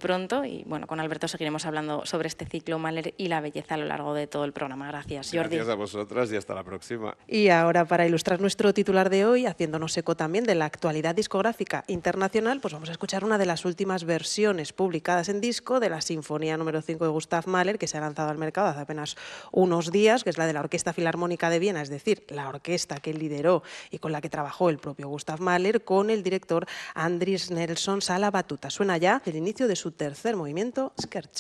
pronto y bueno, con Alberto seguiremos hablando sobre este ciclo Mahler y la belleza a lo largo de todo el programa. Gracias, Jordi. Gracias a vosotras y hasta la próxima. Y ahora, para ilustrar nuestro titular de hoy, haciéndonos eco también de la actualidad discográfica internacional, pues vamos a escuchar una de las últimas versiones publicadas en disco de la Sinfonía número 5 de Gustav Mahler, que se ha lanzado al mercado hace apenas unos días, que es la de la Orquesta Filarmónica de Viena, es decir, la orquesta que lideró y con la que trabajó el propio Gustav Mahler, con el director Andris Nelsons a la batuta. Suena ya el inicio de su tercer movimiento, Scherzo.